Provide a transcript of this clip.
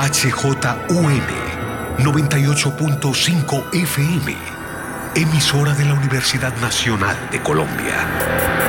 HJUL 98.5 FM, emisora de la Universidad Nacional de Colombia.